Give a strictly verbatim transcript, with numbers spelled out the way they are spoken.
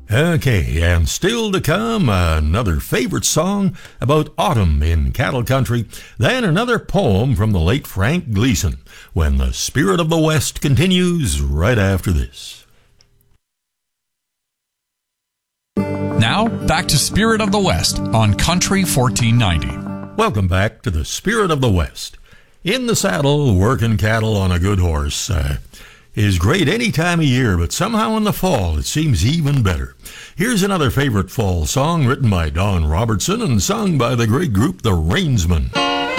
Okay, and still to come, another favorite song about autumn in cattle country, then another poem from the late Frank Gleason, when the Spirit of the West continues right after this. Now, back to Spirit of the West on Country fourteen ninety. Welcome back to the Spirit of the West. In the saddle, working cattle on a good horse uh, is great any time of year, but somehow in the fall it seems even better. Here's another favorite fall song written by Don Robertson and sung by the great group The Rainsmen.